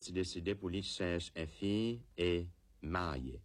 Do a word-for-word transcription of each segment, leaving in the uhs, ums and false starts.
tu décidé pour lui chercher une fille et marier.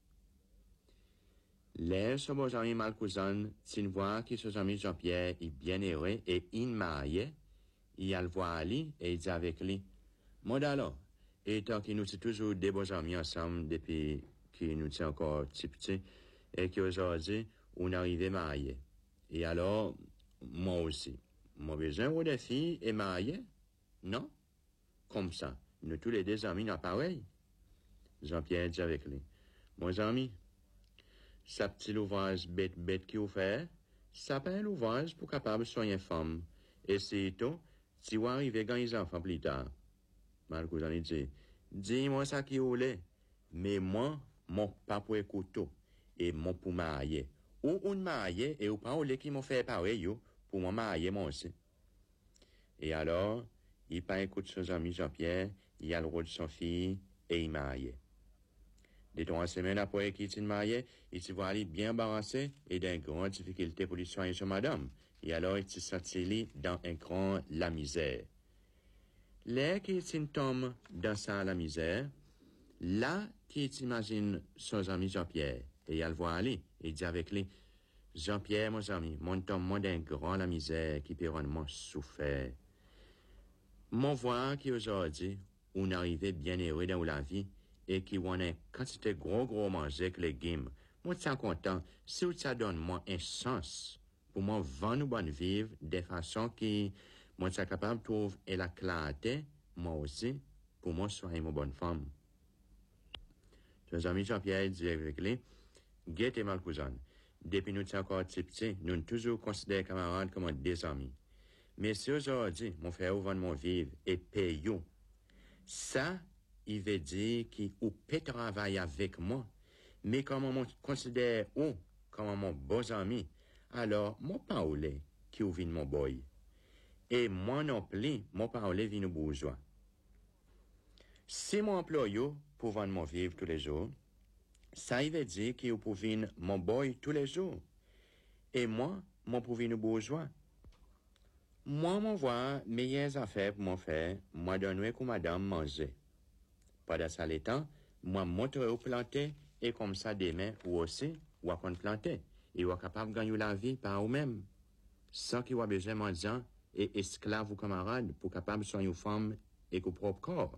Les son beau ami Malcouzan, tu vois que son ami Jean-Pierre est bien heureux et il marié, il a le voir Ali et il dit avec lui, moi alors, et tant que nous sommes toujours des beaux amis ensemble depuis que nous sommes encore petits petits, et qu'aujourd'hui, on arrive mariés. Et alors, moi aussi, moi besoin de filles et mariées? Non? Comme ça, nous tous les deux amis, non pareil? Jean-Pierre dit avec lui, mon ami, sa petite ouvrage bête bête qui vous fait, ça pas un ouvrage pour capable soigner femme. Et c'est tout, tu vas arriver quand les enfants plus tard. Malcouzan dit, dis-moi ça qui vous l'est, mais moi, mon pas pour écouter, et mon pour marier. Ou on marié, et ou pas ou les qui m'ont fait pareil, pour moi marier moi aussi. Et alors, il pas écoute son ami Jean-Pierre, il a le rôle de son fille, et il marié. Des trois semaines après qu'il s'est marié, il se voit aller bien embarrassé et d'une grande difficulté pour lui soigner son madame. Et alors, il se sentit dans un grand la misère. Là qu'il s'est tombé dans ça la misère, là qu'il s'imagine son ami Jean-Pierre, et il le voit aller, et il dit avec lui, Jean-Pierre, mon ami, mon tombe moi d'un grand la misère qui peut rendre souffert. Mon voix qui aujourd'hui, on arrivait bien heureux dans la vie, et qui on a quantité gros gros manger que les légumes. Moi, je suis content, si ça donne moi un sens, pour moi, vendre ou bonne vivre, de façon qui, moi, je suis capable de trouver et la clarté, moi aussi, pour moi, soyez une bonne femme. Mes amis Jean-Pierre dit avec lui, Guette et Malcouzan, depuis nous sommes encore petits petits, nous nous toujours considérés camarades comme des amis. Mais si aujourd'hui, mon frère vend mon vivre et paye, ça, il veut dire qu'il peut travailler avec moi. Mais comme on me considère ou comme mon bon ami, alors mon parole qui vient mon boy. Et moi non plus, mon parole vient au bourgeois. Si mon employé pour vendre mon vivre tous les jours, ça il veut dire qu'il peut venir mon boy tous les jours. Et moi, mon pour venir au bourgeois. Moi, mon voir meilleures affaires pour mon faire, moi donner que madame manger. Pendant ça, les temps, moi montrer au planter, et comme ça, demain, ou aussi, ou à qu'on planter. Et ou capable de gagner la vie par vous-même. Sans qu'il y ait besoin de mendiant et esclave ou camarade pour capable de soigner une femme et qu'au propre corps.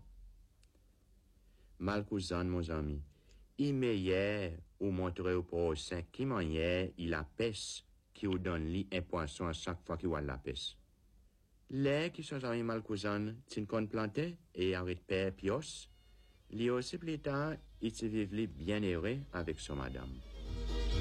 Malcouzan, mon ami, il meilleur ou montrer au prochain qui manière il a pêche qui vous donne lui un poisson à chaque fois qu'il voit la pêche. Les qui sont amis Malcouzan, t'in qu'on planter et avec père pios, lui aussi plus tard, il se vivait bien heureux avec son madame.